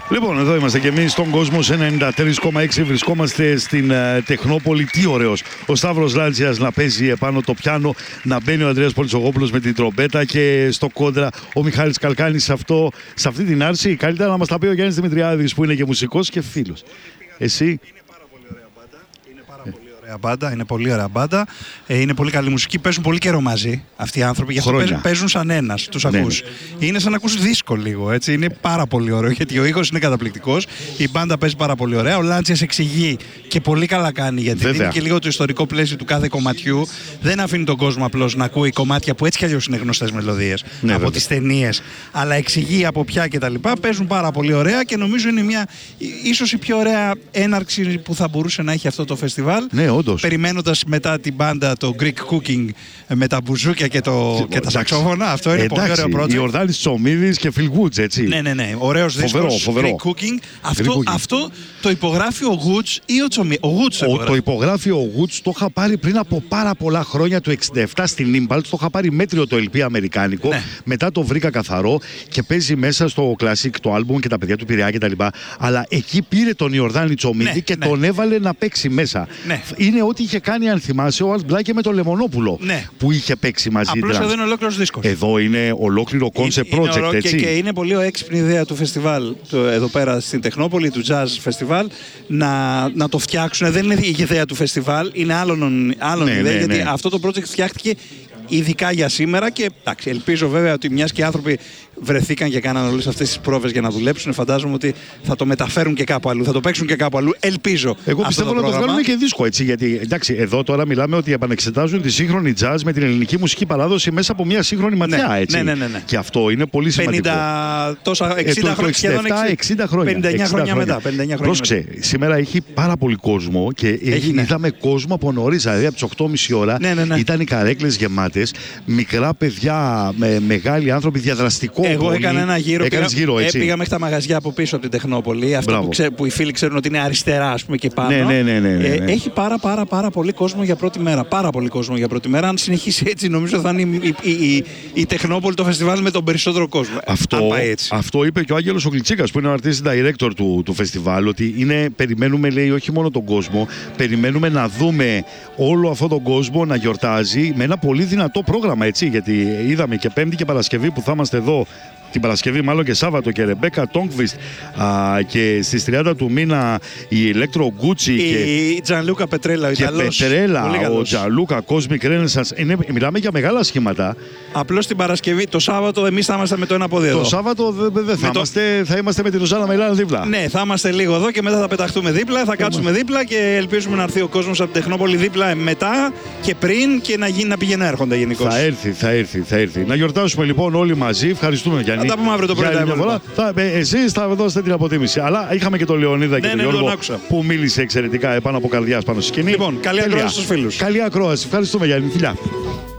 Λοιπόν, εδώ είμαστε και εμείς στον κόσμο σε 93,6. Βρισκόμαστε στην Τεχνόπολη. Τι ωραίος ο Σταύρος Λάντσιας να παίζει επάνω το πιάνο, να μπαίνει ο Ανδρέας Πολυσογόπουλος με την τρομπέτα και στο κόντρα ο Μιχάλης Καλκάνης σε αυτή την άρση. Καλύτερα να μας τα πει ο Γιάννης Δημητριάδης που είναι και μουσικός και φίλος. Εσύ? Μπάντα, είναι πολύ ωραία μπάντα. Είναι πολύ καλή μουσική. Παίζουν πολύ καιρό μαζί αυτοί οι άνθρωποι. Γι' αυτό παίζουν σαν ένας. Τους ακούς. Είναι σαν να ακούς δίσκο λίγο. Έτσι. Είναι πάρα πολύ ωραίο γιατί ο ήχος είναι καταπληκτικός. Η μπάντα παίζει πάρα πολύ ωραία. Ο Λάντσιας εξηγεί και πολύ καλά κάνει γιατί δίνει και λίγο το ιστορικό πλαίσιο του κάθε κομματιού. Δεν αφήνει τον κόσμο απλώς να ακούει κομμάτια που έτσι κι αλλιώς είναι γνωστές μελωδίες από τις ταινίες. Αλλά εξηγεί από ποια κτλ. Παίζουν πάρα πολύ ωραία και νομίζω είναι μια ίσως η πιο ωραία έναρξη που θα μπορούσε να έχει αυτό το φεστιβάλ. Περιμένοντας μετά την μπάντα το Greek Cooking με τα μπουζούκια και τα σαξόφωνα. Αυτό είναι πολύ ωραίο project. Ιορδάνης Τσομίδης και Phil Woods, έτσι. Ναι. Ωραίος δίσκος. Greek Cooking. Αυτό το υπογράφει ο Woods ή ο Τσομίδης? Ο Woods το υπογράφει ο Woods. Το είχα πάρει πριν από πάρα πολλά χρόνια, το 67 στην Impulse. Το είχα πάρει μέτριο το LP αμερικάνικο. Ναι. Μετά το βρήκα καθαρό και παίζει μέσα στο Classic το άλμπουμ και τα παιδιά του Πειραιά κτλ. Αλλά εκεί πήρε τον Ιορδάνη Τσομίδη και τον έβαλε να παίξει μέσα. Ναι. Είναι ό,τι είχε κάνει, αν θυμάσαι, ο Αλτ Μπλάκε με τον Λεμονόπουλο που είχε παίξει μαζί. Απλώς εδώ είναι ολόκληρος δίσκος. Εδώ είναι ολόκληρο concept project, έτσι. Και είναι πολύ έξυπνη ιδέα του φεστιβάλ εδώ πέρα στην Τεχνόπολη, του Jazz Festival, να το φτιάξουν. Δεν είναι η ιδέα του φεστιβάλ, είναι άλλον ιδέα, γιατί αυτό το project φτιάχτηκε ειδικά για σήμερα και εντάξει, ελπίζω βέβαια ότι μιας και οι άνθρωποι βρεθήκαν και κάναν όλες αυτές τις πρόβες για να δουλέψουν, φαντάζομαι ότι θα το μεταφέρουν και κάπου αλλού, θα το παίξουν και κάπου αλλού, ελπίζω. Εγώ πιστεύω να το βγάλουν και δίσκο, έτσι, γιατί εντάξει, εδώ τώρα μιλάμε ότι επανεξετάζουν τη σύγχρονη jazz με την ελληνική μουσική παράδοση μέσα από μια σύγχρονη ματιά, έτσι. Ναι. Και αυτό είναι πολύ σημαντικό. 60 χρόνια, σχεδόν 60 χρόνια. 59 χρόνια μετά. Πρόσεξε, σήμερα έχει πάρα πολύ κόσμο και είδαμε κόσμο από νωρίς, δηλαδή από τις 8.30 ώρα ήταν οι καρέκλες γεμάτες, μικρά παιδιά, μεγάλοι άνθρωποι, διαδραστικό. Εγώ έκανα ένα γύρο. Πήγα μέχρι τα μαγαζιά από πίσω από την Τεχνόπολη. Αυτό που οι φίλοι ξέρουν ότι είναι αριστερά, ας πούμε, και πάνω. Ναι. Έχει πάρα πολύ κόσμο για πρώτη μέρα. Πάρα πολύ κόσμο για πρώτη μέρα. Αν συνεχίσει έτσι, νομίζω θα είναι η Τεχνόπολη το φεστιβάλ με τον περισσότερο κόσμο. Αυτό είπε και ο Άγγελος ο Γλιτσίκας, που είναι ο artistic director του φεστιβάλ, ότι περιμένουμε, λέει, όχι μόνο τον κόσμο, περιμένουμε να δούμε όλο αυτόν τον κόσμο να γιορτάζει με ένα πολύ δυνατό πρόγραμμα, έτσι. Γιατί είδαμε και Πέμπτη και Παρασκευή που θα είμαστε εδώ. Την Παρασκευή μάλλον και Σάββατο και Ρεμπέκα Τόγκβιστ και στις 30 του μήνα η Electro Gucci η Τζανλούκα Πετρέλα, ο Ιταλός. Ο Τζανλούκα Cosmic Renaissance. Μιλάμε για μεγάλα σχήματα. Απλώς την Παρασκευή, το Σάββατο εμείς θα είμαστε με το ένα πόδι εδώ. Το Σάββατο δεν θα είμαστε, θα είμαστε με την Ροζάνα Μελάνα δίπλα. Ναι, θα είμαστε λίγο εδώ και μετά θα πεταχτούμε δίπλα, θα κάτσουμε δίπλα και ελπίζουμε να έρθει ο κόσμος από την Τεχνόπολη δίπλα μετά και πριν και να πηγαίνει να έρχονται γενικώς. Θα έρθει. Να γιορτάσουμε λοιπόν όλοι μαζί. Ευχαριστούμε, Γιάννη. Θα τα πούμε αύριο το πρωί. Εσείς θα δώσετε την αποτίμηση. Αλλά είχαμε και τον Λεωνίδα και τον Γιώργο που μίλησε εξαιρετικά επάνω από καρδιάς πάνω στη σκηνή. Λοιπόν, καλή ακρόαση στους φίλους. Καλή ακρόαση. Ευχαριστούμε, Γιάννη. Φιλιά.